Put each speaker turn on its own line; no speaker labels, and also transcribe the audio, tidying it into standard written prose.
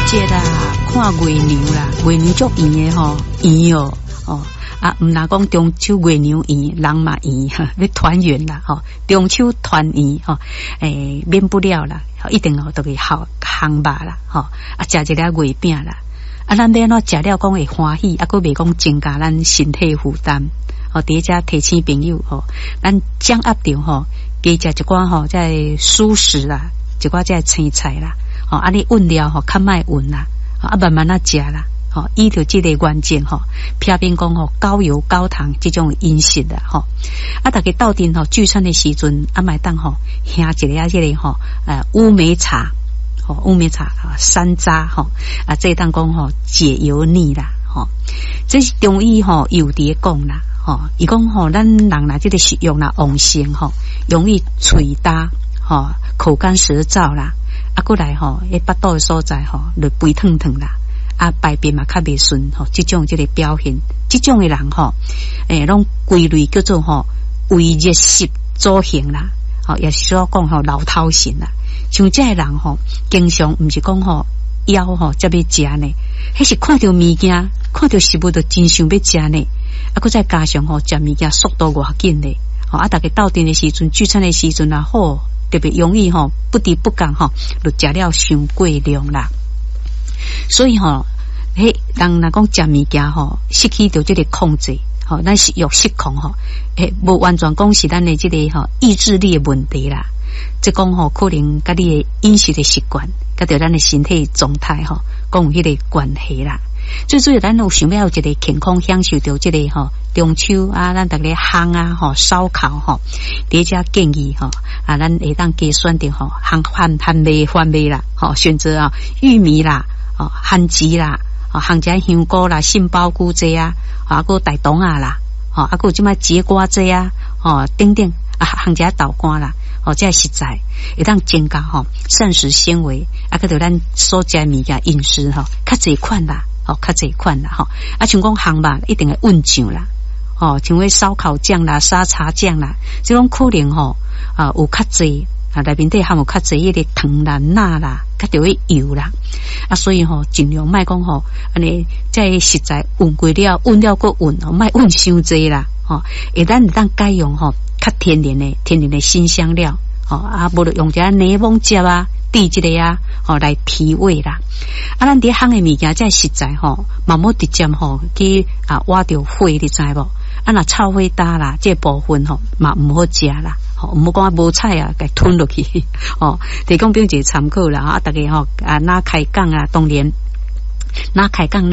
节啦，看月娘啦，月娘足圆的吼，圆哦哦啊，唔拿讲中秋月娘圆，人嘛圆哈，要团圆啦吼，中秋团圆吼，免不了啦，一定哦都会好烘肉啦吼，啊食一个月饼啦，啊咱要安怎食了讲会欢喜，啊佫袂讲增加咱身体负担，哦，第一只提醒朋友吼，咱掌握着吼，加食一寡吼，在蔬食啦，一寡在青菜啦。哦，啊，你温了吼，较卖温啦，啊，慢慢啊食啦，吼，依照这个原则吼，偏偏讲吼高油高糖这种饮食啦，吼，啊，大家到阵吼聚餐的时阵，啊，买当吼喝一个这个吼，乌梅茶，吼，乌梅茶啊，山楂吼，啊，这当讲吼解油腻啦，吼，这是中医吼有伫讲啦，吼，伊讲吼咱人啦，这个食欲啦旺盛吼，容易嘴焦，吼，口干舌燥啦。啊，过来吼，迄腹肚的所在吼，就肥腾腾啦，啊，排便嘛较袂顺吼，这种这个表现，这种的人吼，拢归类叫做吼胃热湿组型啦，吼，也是说讲吼老头型啦，像这人吼，经常毋是讲吼枵吼才要食呢，迄是看到物件，看到食物就真想要食呢，啊，佮再加上吼食物件速度偌紧呢，吼啊，大家到阵的时阵，聚餐的时阵啊，好。特别容易吼，不得不讲吼，就食了伤过量啦。所以吼，人若讲食物件吼，失去着这个控制，吼，咱是欲失控吼，无完全讲是咱的这个吼意志力的问题啦。即讲吼，可能甲你的饮食的习惯，甲着咱的身体状态吼，讲有迄个关系啦。最主要咱有想要有一个健康享受到这个吼中秋啊，咱逐个烘啊吼烧烤吼，第一只建议吼啊，咱会当加选择吼番麦啦，吼选择啊玉米啦，吼番薯啦，吼烘只香菇啦、杏鲍菇这啊，啊个大冬啊啦，吼啊个即摆节瓜这啊，吼等等啊烘只豆干啦，吼这食材会当增加吼膳食纤维，啊个着咱所食物件饮食吼较侪款啦。哦，较侪款啦，吼，啊，像讲烘肉一定会温酱啦，哦，像迄烧烤酱啦、沙茶酱啦，这种可能吼啊有较侪啊，内面底含有较侪迄个糖啦、钠啦，较着迄油啦，啊，所以吼尽量莫讲吼，安尼在食材温过了，温了个温，莫温伤济啦，吼，咱当改用吼较天然的辛香料，吼啊，无就用只柠檬汁啊。滴一个啊，吼来提味啦。啊，咱伫烘的物件，这实在吼，嘛冇直接吼去啊挖着火，你知无？啊，若炒火焦啦，这部分吼嘛唔好食啦。吼，唔好讲无菜啊，给吞落去。哦，提供表一个参考啦。啊，大家吼啊，哪开讲啊，当然哪开讲。